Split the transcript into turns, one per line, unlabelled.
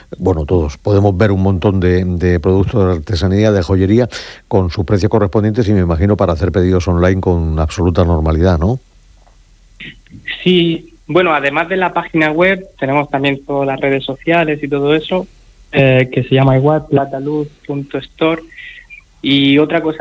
bueno, todos, podemos ver un montón de productos de artesanía, de joyería, con sus precios correspondientes y me imagino para hacer pedidos online con absoluta normalidad, ¿no?
Sí, bueno, además de la página web, tenemos también todas las redes sociales y todo eso, que se llama igual, plataluz.store. Y otra cosa